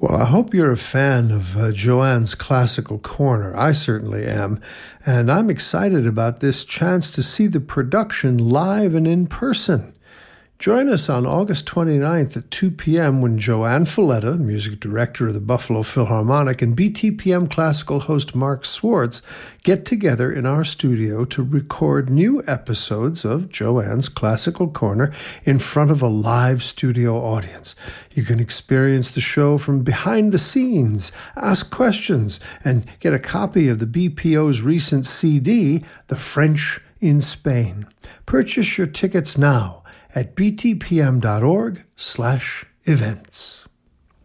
Well, I hope you're a fan of Joanne's Classical Corner. I certainly am. And I'm excited about this chance to see the production live and in person. Join us on August 29th at 2 p.m. when Joanne Falletta, music director of the Buffalo Philharmonic, and BTPM classical host Mark Swartz get together in our studio to record new episodes of Joanne's Classical Corner in front of a live studio audience. You can experience the show from behind the scenes, ask questions, and get a copy of the BPO's recent CD, The French in Spain. Purchase your tickets now at btpm.org/events.